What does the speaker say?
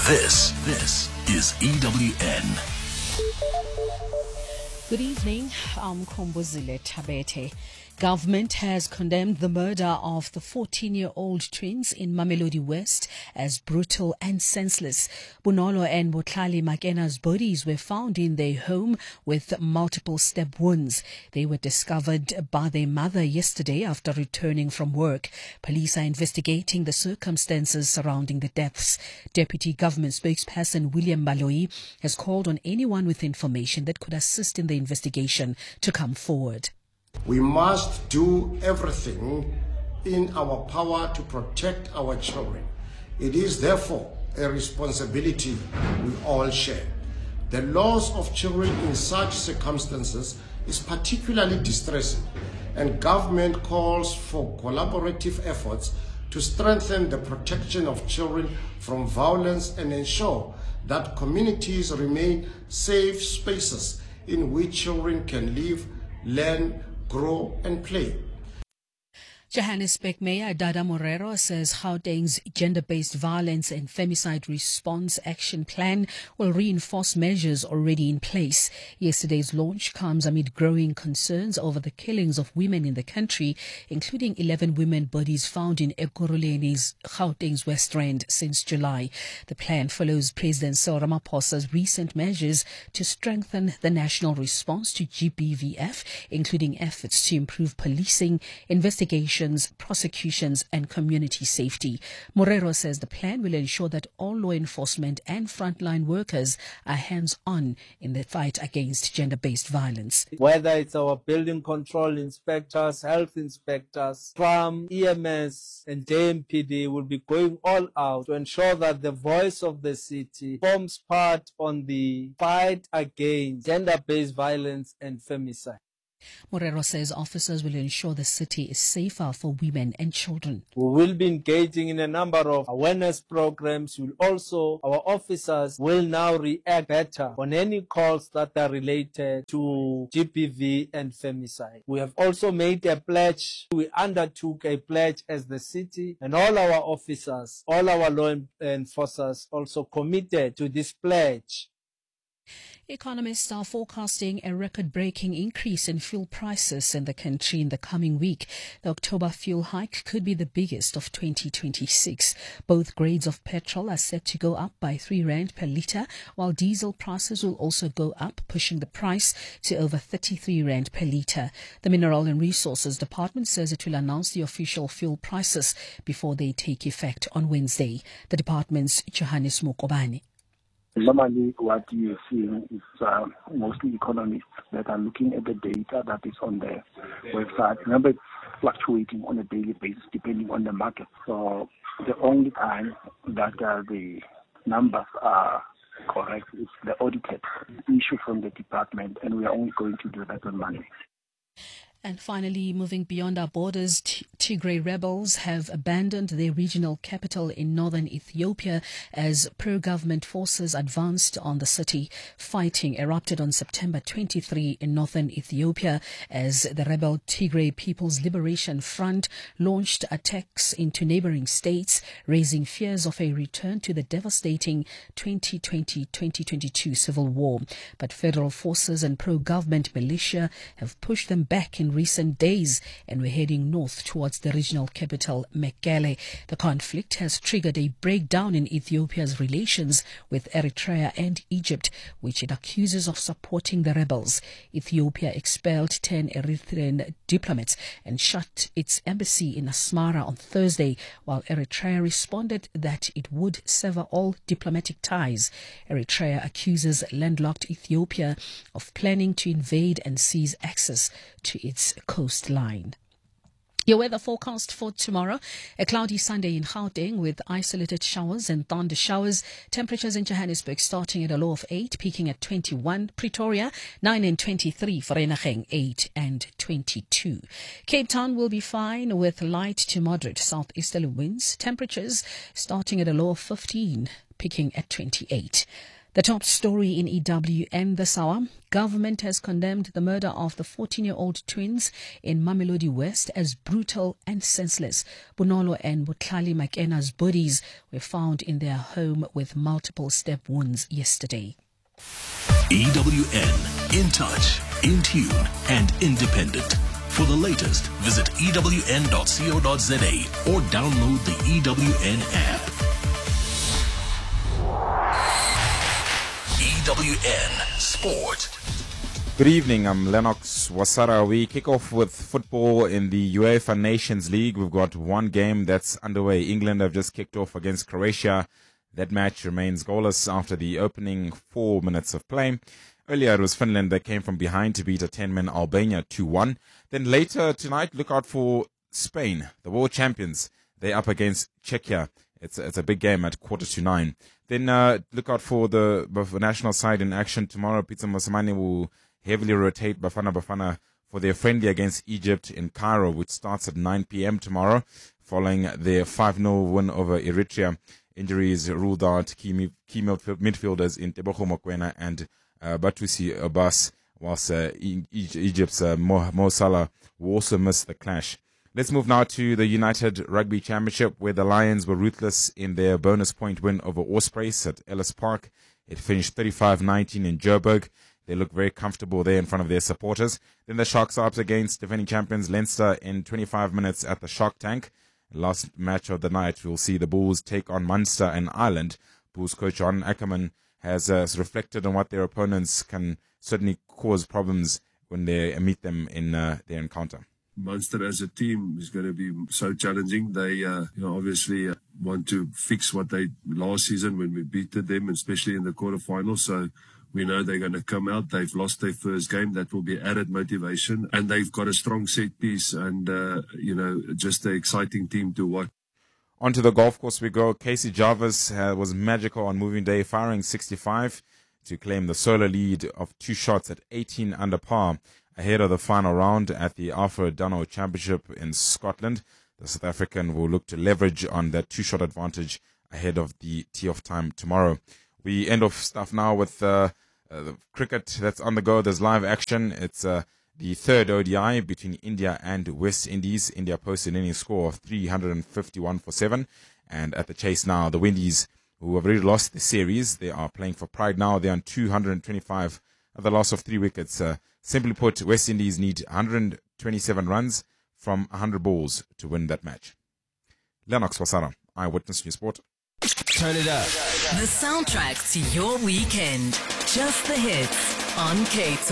This is EWN. Good evening. I'm Kombuzile Tabete. Government has condemned the murder of the 14-year-old twins in Mamelodi West as brutal and senseless. Bonolo and Botlali Makena's bodies were found in their home with multiple stab wounds. They were discovered by their mother yesterday after returning from work. Police are investigating the circumstances surrounding the deaths. Deputy Government Spokesperson William Baloyi has called on anyone with information that could assist in the investigation to come forward. We must do everything in our power to protect our children. It is therefore a responsibility we all share. The loss of children in such circumstances is particularly distressing, and government calls for collaborative efforts to strengthen the protection of children from violence and ensure that communities remain safe spaces in which children can live, learn, grow and play. Johannesburg Mayor Dada Morero says Gauteng's gender-based violence and femicide response action plan will reinforce measures already in place. Yesterday's launch comes amid growing concerns over the killings of women in the country, including 11 women bodies found in Ekurhulene's Gauteng's West Rand since July. The plan follows President Cyril Ramaphosa's recent measures to strengthen the national response to GBVF, including efforts to improve policing, investigation, prosecutions and community safety. Morero says the plan will ensure that all law enforcement and frontline workers are hands-on in the fight against gender-based violence. Whether it's our building control inspectors, health inspectors, STRAM, EMS and JMPD will be going all out to ensure that the voice of the city forms part on the fight against gender-based violence and femicide. Morero says officers will ensure the city is safer for women and children. We will be engaging in a number of awareness programs. Our officers will now react better on any calls that are related to GBV and femicide. We have also made a pledge. We undertook a pledge as the city, and all our officers, all our law enforcers also committed to this pledge. Economists are forecasting a record-breaking increase in fuel prices in the country in the coming week. The October fuel hike could be the biggest of 2026. Both grades of petrol are set to go up by 3 rand per litre, while diesel prices will also go up, pushing the price to over 33 rand per litre. The Mineral and Resources Department says it will announce the official fuel prices before they take effect on Wednesday. The department's Johannes Mokobane. Normally, what you're seeing is mostly economists that are looking at the data that is on the website. Remember, it's fluctuating on a daily basis depending on the market. So the only time that the numbers are correct is the audited issue from the department, and we are only going to do that on Monday. And finally, moving beyond our borders, Tigray rebels have abandoned their regional capital in northern Ethiopia as pro-government forces advanced on the city. Fighting erupted on September 23 in northern Ethiopia as the rebel Tigray People's Liberation Front launched attacks into neighboring states, raising fears of a return to the devastating 2020-2022 civil war. But federal forces and pro-government militia have pushed them back in recent days, and we're heading north towards the regional capital, Mekelle. The conflict has triggered a breakdown in Ethiopia's relations with Eritrea and Egypt, which it accuses of supporting the rebels. Ethiopia expelled 10 Eritrean diplomats and shut its embassy in Asmara on Thursday, while Eritrea responded that it would sever all diplomatic ties. Eritrea accuses landlocked Ethiopia of planning to invade and seize access to its coastline. Your weather forecast for tomorrow: a cloudy Sunday in Gauteng with isolated showers and thunder showers. Temperatures in Johannesburg starting at a low of 8, peaking at 21. Pretoria 9 and 23. Vereeniging 8 and 22. Cape Town will be fine with light to moderate southeasterly winds. Temperatures starting at a low of 15, peaking at 28. The top story in EWN this hour. Government has condemned the murder of the 14-year-old twins in Mamelodi West as brutal and senseless. Bonolo and Butlali Makena's bodies were found in their home with multiple stab wounds yesterday. EWN, in touch, in tune, and independent. For the latest, visit ewn.co.za or download the EWN app. EWN Sport. Good evening, I'm Lennox Wasara. We kick off with football in the UEFA Nations League. We've got one game that's underway. England have just kicked off against Croatia. That match remains goalless after the opening 4 minutes of play. Earlier it was Finland that came from behind to beat a 10-man Albania 2-1. Then later tonight, look out for Spain, the world champions. They're up against Czechia. It's a big game at 8:45. Then look out for the national side in action tomorrow. Pizza Mosamani will heavily rotate Bafana Bafana for their friendly against Egypt in Cairo, which starts at 9 p.m. tomorrow, following their 5-0 win over Eritrea. Injuries ruled out key midfielders in Tebogo Mokoena and Batusi Abbas, whilst Egypt's Mo Salah will also miss the clash. Let's move now to the United Rugby Championship, where the Lions were ruthless in their bonus point win over Ospreys at Ellis Park. It finished 35-19 in Joburg. They look very comfortable there in front of their supporters. Then the Sharks are up against defending champions Leinster in 25 minutes at the Shark Tank. Last match of the night, we'll see the Bulls take on Munster and Ireland. Bulls coach John Ackerman has reflected on what their opponents can certainly cause problems when they meet them in their encounter. Munster as a team is going to be so challenging. They, obviously want to fix what they last season when we beat them, especially in the quarterfinals. So we know they're going to come out. They've lost their first game. That will be added motivation. And they've got a strong set piece and, just an exciting team to watch. Onto the golf course we go. Casey Jarvis was magical on moving day, firing 65 to claim the solo lead of 2 shots at 18 under par ahead of the final round at the Alfred Dunno Championship in Scotland. The South African will look to leverage on that 2-shot advantage ahead of the tee-off time tomorrow. We end off stuff now with the cricket that's on the go. There's live action. It's the third ODI between India and West Indies. India posted an inning score of 351 for 7. And at the chase now, the Windies, who have already lost the series, they are playing for pride now. They're on 225 at the loss of 3 wickets. Simply put, West Indies need 127 runs from 100 balls to win that match. Lennox Wasara, Eyewitness News Sport. Turn it up. The soundtrack to your weekend. Just the hits on K-Talk.